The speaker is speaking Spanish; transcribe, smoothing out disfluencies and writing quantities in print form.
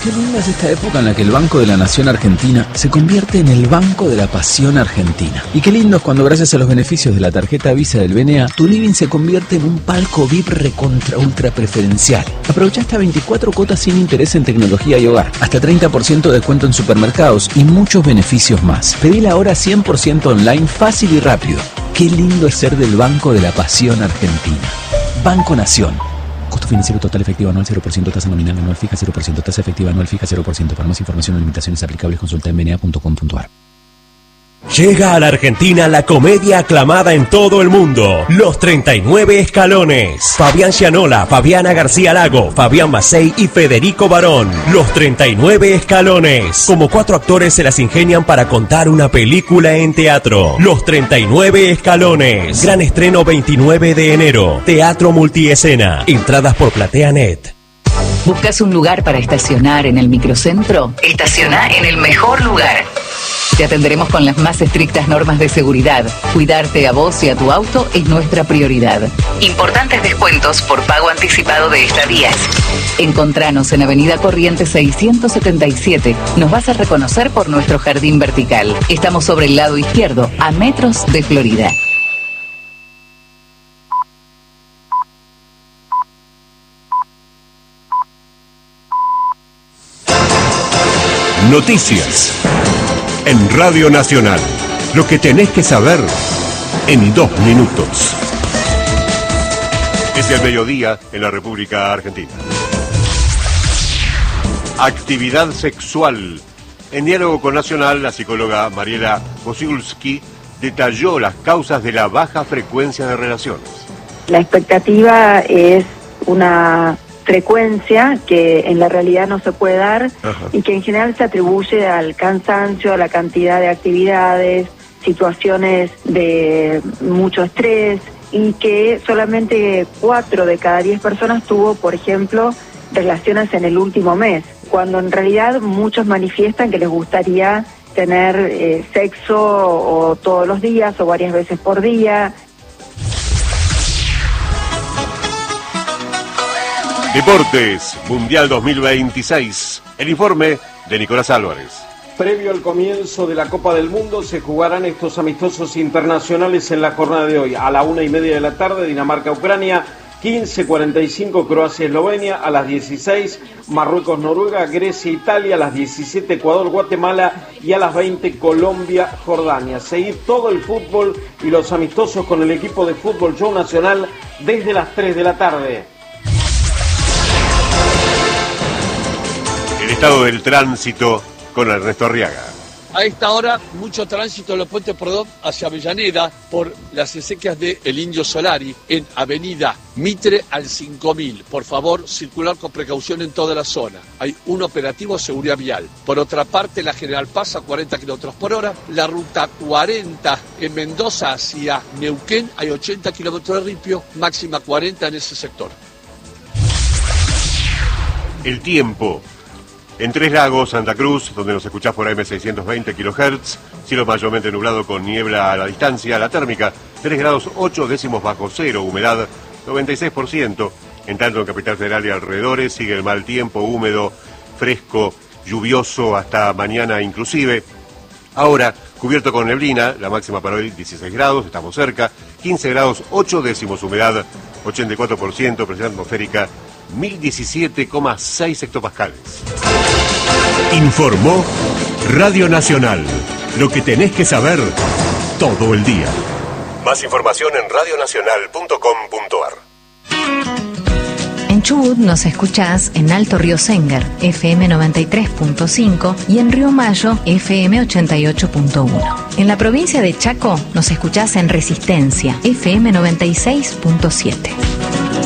Qué linda es esta época en la que el Banco de la Nación Argentina se convierte en el Banco de la Pasión Argentina. Y qué lindo es cuando, gracias a los beneficios de la tarjeta Visa del BNA, tu living se convierte en un palco VIP recontra ultra preferencial. Aprovecha hasta 24 cuotas sin interés en tecnología y hogar, hasta 30% de descuento en supermercados y muchos beneficios más. Pedila ahora 100% online, fácil y rápido. Qué lindo es ser del Banco de la Pasión Argentina. Banco Nación. Costo financiero total efectivo anual 0%, tasa nominal anual fija 0%, tasa efectiva anual fija 0%. Para más información o limitaciones aplicables consulta en bna.com.ar. Llega a la Argentina la comedia aclamada en todo el mundo, Los 39 Escalones. Fabián Gianola, Fabiana García Lago, Fabián Macei y Federico Barón. Los 39 Escalones. Como 4 actores se las ingenian para contar una película en teatro. Los 39 Escalones. Gran estreno 29 de enero. Teatro multiescena. Entradas por PlateaNet. ¿Buscas un lugar para estacionar en el microcentro? Estaciona en el mejor lugar. Te atenderemos con las más estrictas normas de seguridad. Cuidarte a vos y a tu auto es nuestra prioridad. Importantes descuentos por pago anticipado de estadías. Encontranos en Avenida Corrientes 677. Nos vas a reconocer por nuestro jardín vertical. Estamos sobre el lado izquierdo, a metros de Florida. Noticias en Radio Nacional. Lo que tenés que saber en 2 minutos. Es el mediodía en la República Argentina. Actividad sexual. En diálogo con Nacional, la psicóloga Mariela Bosiulski detalló las causas de la baja frecuencia de relaciones. La expectativa es una frecuencia que en la realidad no se puede dar. Ajá. Y que en general se atribuye al cansancio, a la cantidad de actividades, situaciones de mucho estrés, y que solamente 4 de cada 10 personas tuvo, por ejemplo, relaciones en el último mes, cuando en realidad muchos manifiestan que les gustaría tener sexo o todos los días o varias veces por día. Deportes, Mundial 2026. El informe de Nicolás Álvarez. Previo al comienzo de la Copa del Mundo se jugarán estos amistosos internacionales en la jornada de hoy. A la 1:30 de la tarde, Dinamarca-Ucrania, 15:45 Croacia-Eslovenia, a las 16 Marruecos-Noruega, Grecia-Italia, a las 17 Ecuador-Guatemala y a las 20 Colombia-Jordania. Seguir todo el fútbol y los amistosos con el equipo de Fútbol Show Nacional desde las 3 de la tarde. El estado del tránsito con Ernesto Arriaga. A esta hora, mucho tránsito en los puentes Prodó hacia Avellaneda por las exequias de El Indio Solari en Avenida Mitre al 5000. Por favor, circular con precaución en toda la zona. Hay un operativo de seguridad vial. Por otra parte, la General Paz a 40 km por hora. La ruta 40 en Mendoza hacia Neuquén hay 80 km de ripio, máxima 40 en ese sector. El tiempo. En Tres Lagos, Santa Cruz, donde nos escuchás por AM 620 kHz, cielo mayormente nublado con niebla a la distancia, la térmica 3 grados 8 décimos bajo cero, humedad 96%, en tanto en Capital Federal y alrededores sigue el mal tiempo, húmedo, fresco, lluvioso hasta mañana inclusive. Ahora, cubierto con neblina, la máxima para hoy 16 grados, estamos cerca, 15 grados 8 décimos, humedad 84%, presión atmosférica 1017,6 hectopascales. Informó Radio Nacional. Lo que tenés que saber todo el día. Más información en radionacional.com.ar. En Chubut nos escuchás en Alto Río Sénger, FM 93.5 y en Río Mayo, FM 88.1. En la provincia de Chaco nos escuchás en Resistencia, FM 96.7.